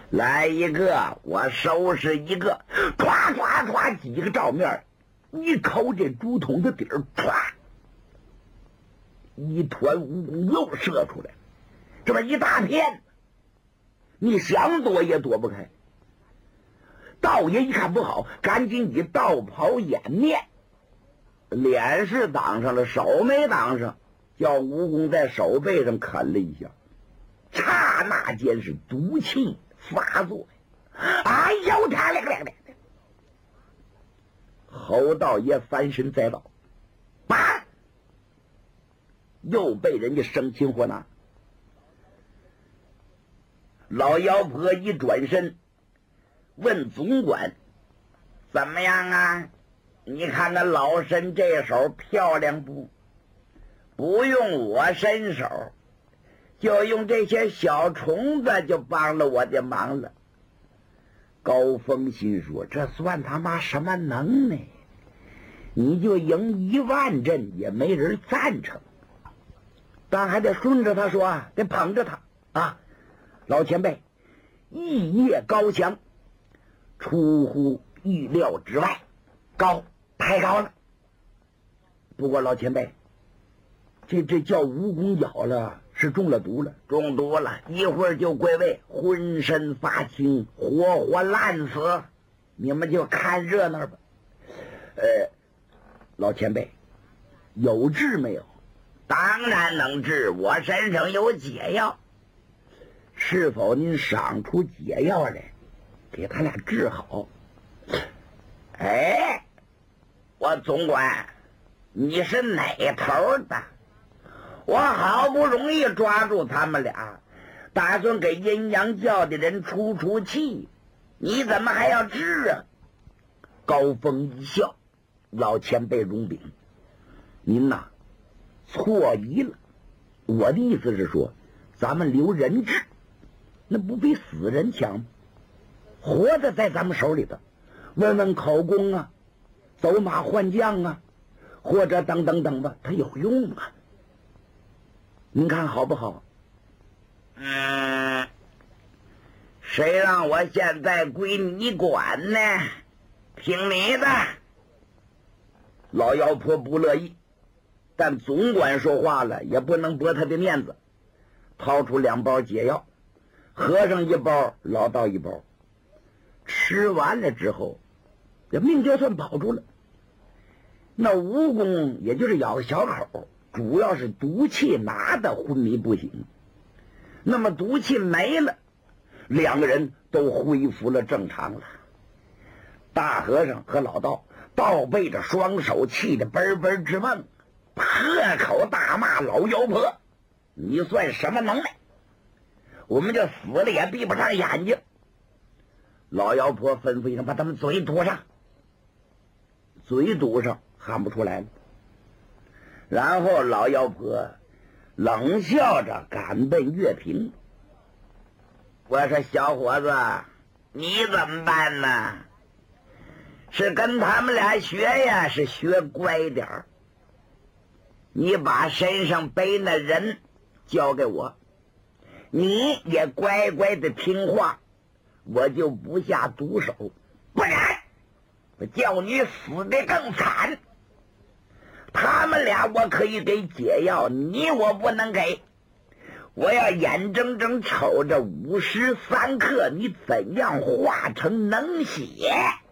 来一个，我收拾一个，唰唰唰，几个照面，一口这竹筒子底儿，唰，一团蜈蚣又射出来，这么一大片，你想躲也躲不开。道爷一看不好，赶紧以道袍掩面，脸是挡上了，手没挡上，叫蜈蚣在手背上啃了一下，刹那间是毒气发作。哎呦，他嘞嘞嘞！侯道爷翻身栽倒，叭，又被人家生擒活拿。老妖婆一转身问总管：“怎么样啊？你看那老身这手漂亮不？不用我伸手，就用这些小虫子就帮了我的忙了。”高峰心说：“这算他妈什么能耐？你就赢10000阵也没人赞成，但还得顺着他说，得捧着他啊！老前辈艺业高强，出乎意料之外，高，太高了。不过老前辈，这叫蜈蚣咬了，是中了毒了，中毒了，一会儿就归位，浑身发青，活活烂死。你们就看热闹吧。老前辈，有治没有？当然能治，我身上有解药。是否您赏出解药来，给他俩治好？哎，我总管，你是哪头的？我好不容易抓住他们俩，打算给阴阳教的人出出气，你怎么还要治啊？高峰一笑：“老前辈容禀，您呐错疑了。我的意思是说，咱们留人质，那不比死人强吗？活的在咱们手里头，问问口供啊，走马换将啊，或者等等等吧，它有用啊。您看好不好？”谁让我现在归你管呢？听你的。老妖婆不乐意，但总管说话了，也不能驳他的面子，掏出2包解药，和尚1包，老道1包。吃完了之后，这命就算保住了。那蜈蚣也就是咬个小口，主要是毒气拿的昏迷不醒。那么毒气没了，2个人都恢复了正常了。大和尚和老道倒背着双手，气得嘣嘣直梦，破口大骂老妖婆：“你算什么能耐？我们就死了也闭不上眼睛！”老妖婆吩咐一声：“把他们嘴堵上。”嘴堵上，喊不出来了。然后老妖婆冷笑着赶奔岳平。我说：“小伙子，你怎么办呢？是跟他们俩学呀，是学乖点儿。你把身上背那人交给我，你也乖乖的听话，我就不下毒手，不然我叫你死得更惨。他们俩我可以给解药，你我不能给。我要眼睁睁瞅着5时3刻你怎样化成能血。”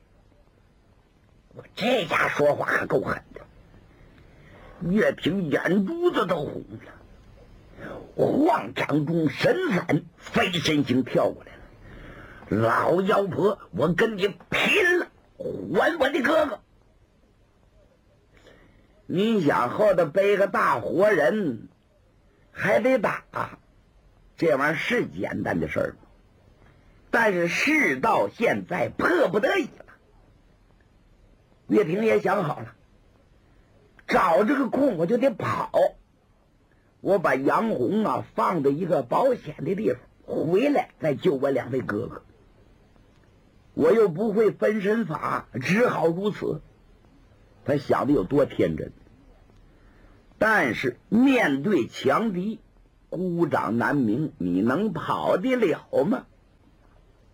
我这家说话可够狠的，岳平眼珠子都红了，晃掌中神闪，飞身形跳过来了。“老妖婆，我跟你拼了，还我的哥哥！”你想后头背个大活人还得打，这玩意儿是简单的事儿吗？但是事到现在迫不得已了。岳平也想好了，找这个空我就得跑，我把杨红啊放在一个保险的地方，回来再救我2位哥哥。我又不会分身法，只好如此。他想的有多天真，但是面对强敌，孤掌难鸣，你能跑得了吗？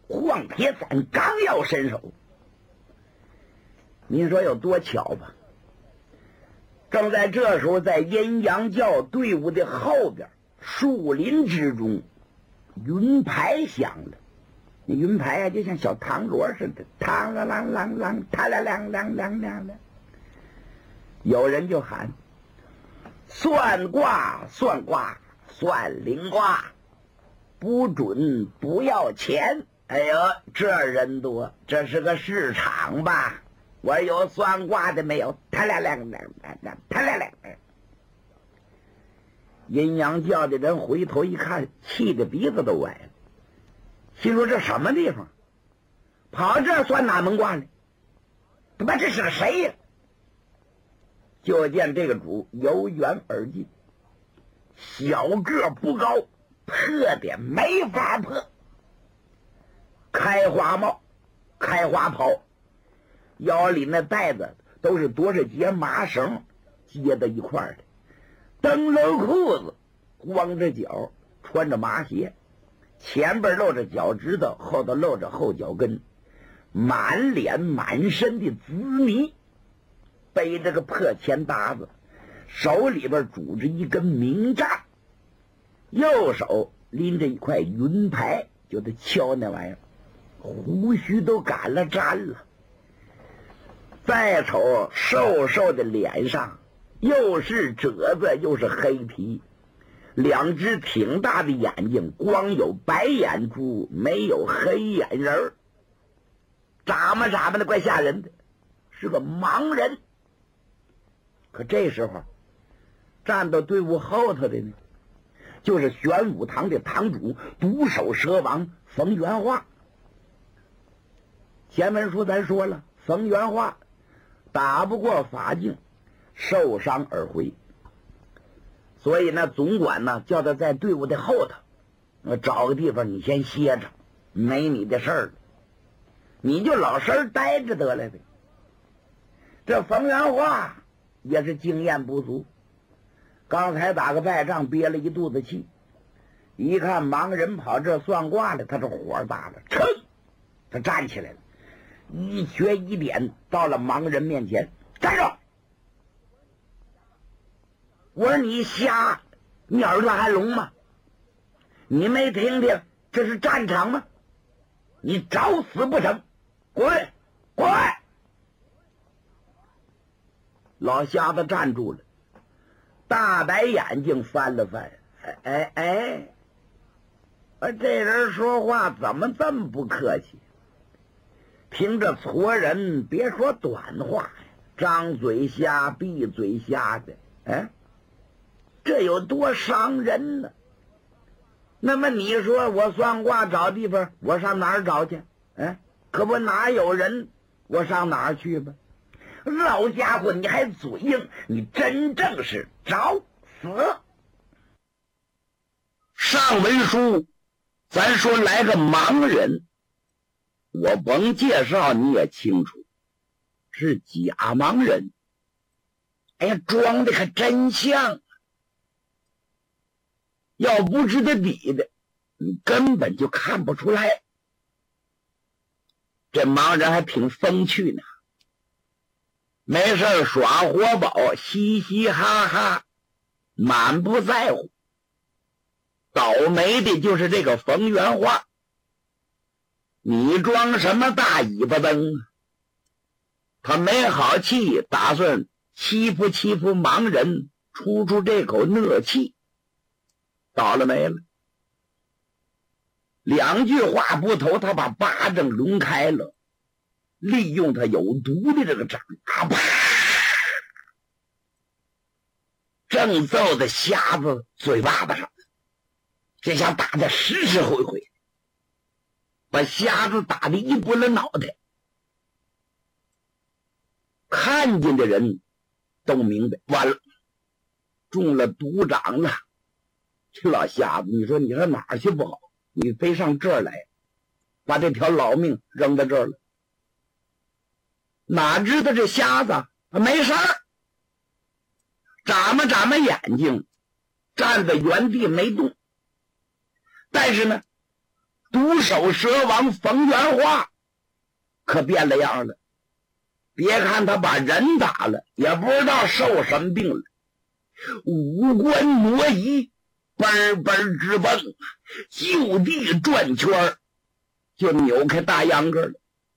黄铁三刚要伸手，您说有多巧吧？正在这时候，在阴阳教队伍的后边树林之中，云牌响了。那云牌啊，就像小唐锣似的，嘡啦啷啷啷，嘡啦啷啷啷啷的。有人就喊：“算卦，算卦，算灵卦，不准不要钱。”哎呦，这人多，这是个市场吧？我有算卦的没有？嘡啦啷啷啷，嘡啦啷。阴阳教的人回头一看，气得鼻子都歪了，心说这什么地方？跑这儿算哪门卦呢？他妈这是个谁呀？就见这个主由远而近，小个不高，破的没法破，开花帽，开花袍，腰里那带子都是多少节麻绳接在一块儿的，蹬了裤子，光着脚，穿着麻鞋，前边露着脚趾头，后头露着后脚跟，满脸满身的紫泥，背着个破钱搭子，手里边拄着一根明杖，右手拎着一块云牌，就得敲那玩意儿，胡须都赶了粘了。再瞅瘦瘦的脸上，又是褶子又是黑皮，两只挺大的眼睛，光有白眼珠，没有黑眼仁儿，眨巴眨巴的，怪吓人的，是个盲人。可这时候站到队伍后头的呢，就是玄武堂的堂主独手蛇王冯元化。前文书咱说了，冯元化打不过法镜，受伤而回，所以呢总管呢叫他在队伍的后头，找个地方你先歇着，没你的事儿，你就老实待着得了呗。这冯元化也是经验不足，刚才打个败仗，憋了一肚子气，一看盲人跑这算卦的，他这火大了，噌，他站起来了，一瘸一脸到了盲人面前，站住！我说你瞎，你耳朵还聋吗？你没听听这是战场吗？你找死不成？滚滚！老瞎子站住了，大白眼睛翻了翻，这人说话怎么这么不客气？听着矬人别说短话，张嘴瞎闭嘴瞎的，这有多伤人呢？那么你说我算卦找地方，我上哪儿找去？可不哪有人，我上哪儿去吧？老家伙，你还嘴硬，你真正是找死！上文书咱说来个盲人，我甭介绍你也清楚，是假盲人。哎呀，装的可真像，要不知道底的，你根本就看不出来。这盲人还挺风趣呢，没事耍活宝，嘻嘻哈哈，满不在乎。倒霉的就是这个冯元化，你装什么大尾巴灯啊？他没好气，打算欺负欺负盲人，出这口恶气。倒了霉了，两句话不投，他把巴掌抡开了，利用他有毒的这个掌，啪，正揍在瞎子嘴巴子上，这下打得实实回回，把瞎子打得一拨了脑袋。看见的人都明白，完了，中了毒掌了。这老瞎子，你说你上哪儿去不好？你非上这儿来，把这条老命扔在这儿了。哪知道这瞎子没事儿，眨巴眼睛，站在原地没动。但是呢， 毒手蛇王冯元化可变了样了。别看他把人打了，也不知道受什么病了，五官挪移，奔奔直蹦，就地转圈，就扭开大秧歌了。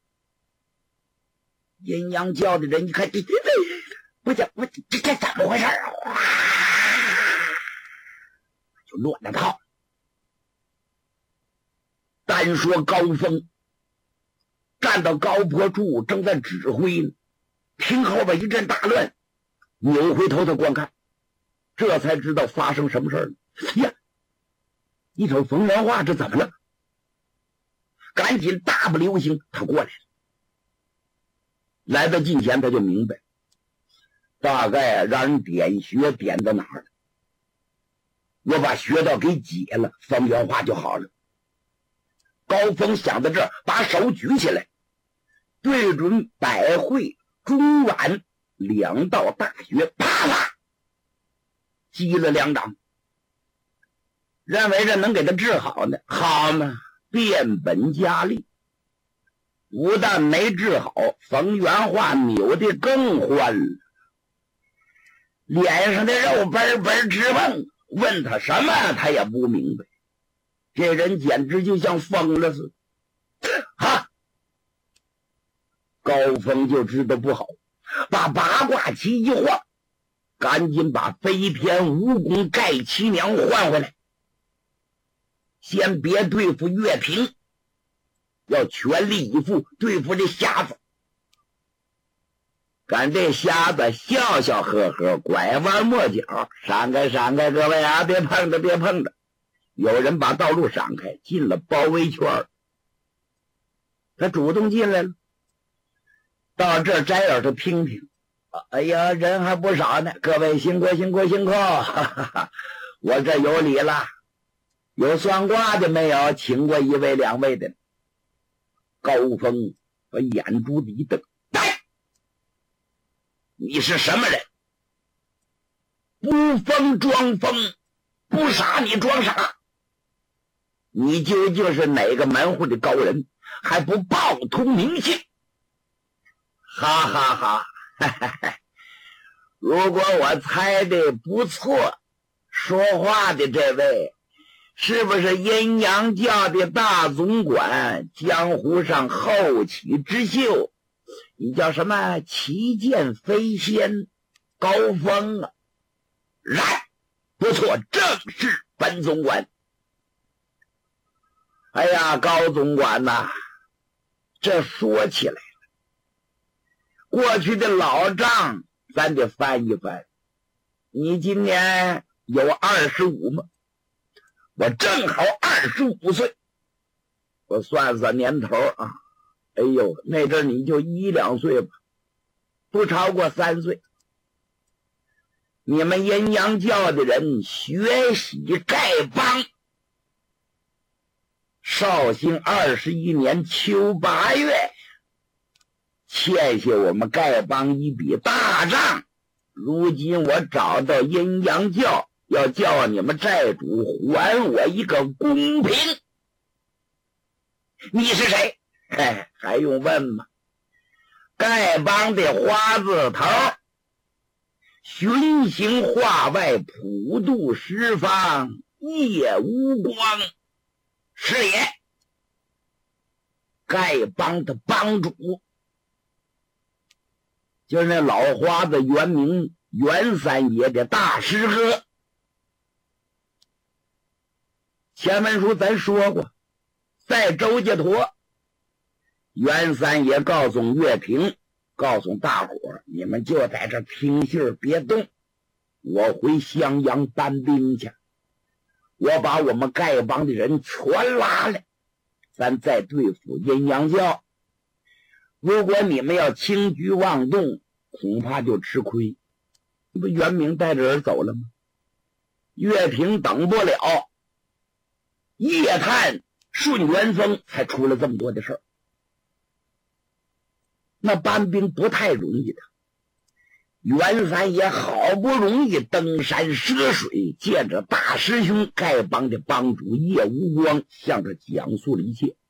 阴阳教的人一看，不行，这怎么回事啊？哇，就乱了套。单说高峰站到高坡处，正在指挥呢，听后边一阵大乱，扭回头他观看，这才知道发生什么事了。呀，一瞅冯元化，这怎么了？赶紧大步流星，他过来了。来到近前，他就明白，大概让人点穴点到哪儿了。我把穴道给解了，冯元化就好了。高峰想到这儿，把手举起来，对准百会、中脘两道大穴，啪啦击了2掌，认为这能给他治好呢。好嘛，变本加厉，不但没治好，冯元化扭得更欢了，脸上的肉奔奔直蹦，问他什么他也不明白。这人简直就像疯了似的。哈！高峰就知道不好，把八卦旗一晃，赶紧把飞天蜈蚣盖七娘换回来。先别对付岳平，要全力以赴对付这瞎子。赶这瞎子笑笑呵呵，拐弯抹角，闪开闪开，各位啊，别碰着别碰着。有人把道路闪开，进了包围圈，他主动进来了。到这儿摘耳朵听听，哎呀，人还不少呢，各位辛苦辛苦辛苦，哈哈哈，我这有礼了。有算卦的没有？请过1位2位的。高峰把眼珠子一瞪，你是什么人？不疯装疯，不傻你装傻。你究竟是哪个门户的高人，还不报出名姓？哈哈哈，哈哈哈！如果我猜的不错，说话的这位是不是阴阳教的大总管，江湖上后起之秀？你叫什么旗剑飞仙高峰啊？然，不错，正是本总管。哎呀，高总管呐，这说起来了，过去的老账咱得翻一翻。你今年有25吗？我正好25岁，我算算年头啊，哎呦，那阵你就1、2岁吧，不超过3岁。你们阴阳教的人学习丐帮，绍兴21年秋8月，欠下我们丐帮一笔大账。如今我找到阴阳教，要叫你们债主还我一个公平。你是谁？还用问吗？丐帮的花字头，巡行化外，普渡十方，夜无光，是也。丐帮的帮主就是那老花子原名袁三爷的大师哥。前文书咱说过，在周家坨，袁三爷告诉岳平，告诉大伙儿，你们就在这听信儿，别动，我回襄阳搬兵去，我把我们丐帮的人全拉来，咱再对付阴阳教。如果你们要轻举妄动，恐怕就吃亏。不袁明带着人走了吗？岳平等不了，夜探顺元峰，才出了这么多的事儿。那搬兵不太容易的，袁三爷好好不容易登山涉水，借着大师兄丐帮的帮主叶无光向他讲述了一切。